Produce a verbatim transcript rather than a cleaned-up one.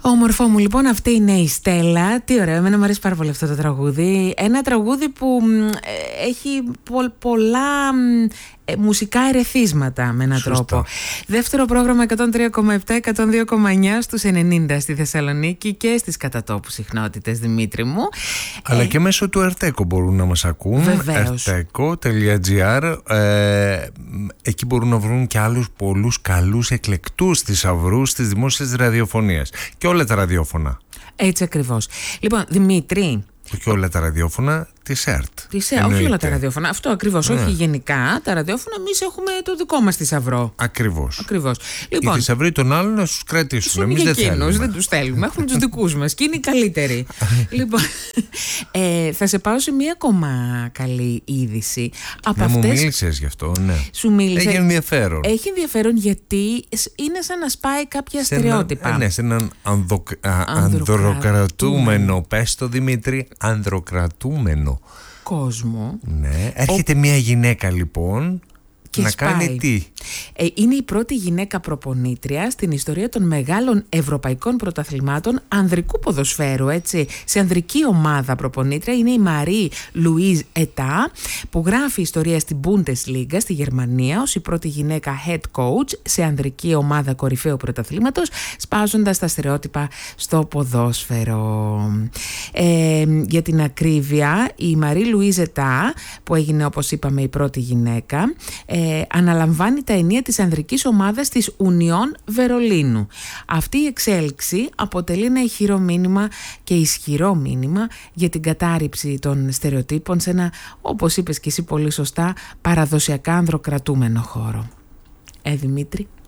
Όμορφό μου, λοιπόν, αυτή είναι η Στέλλα. Τι ωραίο, εμένα μου αρέσει πάρα πολύ αυτό το τραγούδι. Ένα τραγούδι που ε, έχει πο, πολλά ε, μουσικά ερεθίσματα με έναν Σωστά. τρόπο. Δεύτερο πρόγραμμα εκατόν τρία κόμμα επτά, εκατόν δύο κόμμα εννιά στους ενενήντα στη Θεσσαλονίκη και στις κατατόπου συχνότητες, Δημήτρη μου. Αλλά ε, και μέσω του Ερτέκο μπορούν να μας ακούν. Βεβαίως. ερτέκο τελεία τζι άρ. ε, Εκεί μπορούν να βρουν και άλλους πολλούς καλούς εκλεκτούς θησαυρούς της δημόσιας ραδιοφωνίας και όλα τα ραδιόφωνα. Έτσι ακριβώς. Λοιπόν, Δημήτρη, Και όλα τα ραδιόφωνα της ΕΡΤ. Της ΕΡΤ, όχι όλα τα ραδιόφωνα. Αυτό ακριβώς, Ναι. όχι γενικά. Τα ραδιόφωνα, εμείς έχουμε το δικό μας θησαυρό. Ακριβώς. Ακριβώς. Οι Λοιπόν, θησαυροί των άλλων να τους κρατήσουν. Εμείς δεν θέλουμε. δεν τους θέλουμε. Έχουμε τους δικούς μας και είναι οι καλύτεροι. Λοιπόν, ε, θα σε πάω σε μία ακόμα καλή είδηση. Από Να μου αυτές... μίλησες γι' αυτό, ναι. Σου μίλησα. Έχει ενδιαφέρον. Έχει ενδιαφέρον γιατί είναι σαν να σπάει κάποια Σε ένα- στερεότυπα. ε, ναι, σε έναν ανδο, α, Ανδροκρατούμενο. ανδροκρατούμενο. Πες το, Δημήτρη, ανδροκρατούμενο. Κόσμο. Ναι. Έρχεται μια γυναίκα λοιπόν Και να σπάει. κάνει τι? Ε, είναι η πρώτη γυναίκα προπονήτρια στην ιστορία των μεγάλων ευρωπαϊκών πρωταθλημάτων ανδρικού ποδοσφαίρου, έτσι. Σε ανδρική ομάδα προπονήτρια είναι η Μαρή Λουίζ Ετά, που γράφει ιστορία στην Bundesliga στη Γερμανία ως η πρώτη γυναίκα head coach σε ανδρική ομάδα κορυφαίου πρωταθλήματος, σπάζοντας τα στερεότυπα στο ποδόσφαιρο. Ε, για την ακρίβεια, η Μαρή Λουίζ Ετά, που έγινε, όπως είπαμε, η πρώτη γυναίκα, ε, αναλαμβάνει τα ενία της ανδρικής ομάδας της Ουνιών Βερολίνου. Αυτή η εξέλιξη αποτελεί ένα ηχηρό μήνυμα και ισχυρό μήνυμα για την κατάρριψη των στερεοτύπων σε ένα, όπως είπες και εσύ πολύ σωστά, παραδοσιακά ανδροκρατούμενο χώρο. Ε, Δημήτρη.